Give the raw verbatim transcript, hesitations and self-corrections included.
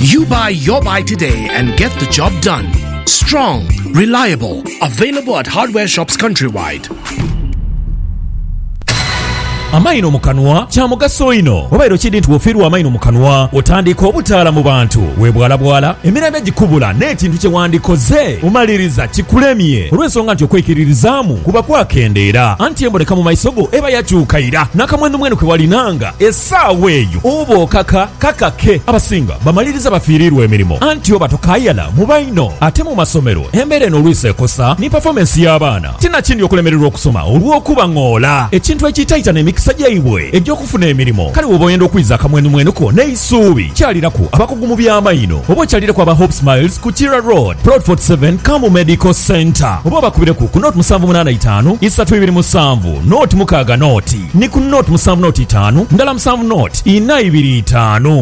You buy your buy today and get the job done. Strong, reliable, available at hardware shops countrywide. Amaino mukanwa kya mugaso ino obairo kidi nti wofiirwa amaino mukanwa otandika obutaala mu bantu webwala bwala emirembe gikubula n'ekintu kye wandikoze umaliriza kikulemye olw'ensonga nti okwekiririzaamu kuba kwakendeera anti emboneka mu maiso go eba yakyukaira n'akamwendo mwenu kwe walinanga essaawa eyo oba okaka kakake abasinga bamaliriza bafiirirwa emirimu anti oba tokayala mu baino ate mu masomero embeera eno olwisa ekosa ni performance y'abaana tinakindi okulemererwa okusoma olw'okuba ng'ola ekintu ekiyitaayita n'emikisa sajjaibwe egy'okufuna emirimu kale woba oyenda okwiza akamwenu mwenuko n'eisuubi kyalirako abakugu mu by'amaino oba okyalirako aba Hope Smiles ku Kira Road Plot forty-seven Kamu Medical Center oba bakubireku ku Note seven eight five isatu ibiri seven Note mukaaga Note ni ku Note seven Note five ndala seven Note ina ibiri five